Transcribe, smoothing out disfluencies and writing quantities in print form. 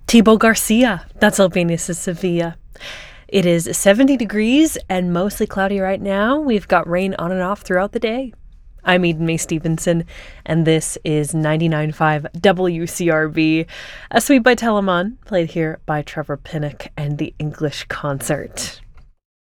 Thibaut Garcia. That's Albanius Sevilla. It is 70 degrees and mostly cloudy right now. We've got rain on and off throughout the day. I'm Eden May Stevenson, and this is 99.5 WCRB, a suite by Telemann, played here by Trevor Pinnock and the English Concert.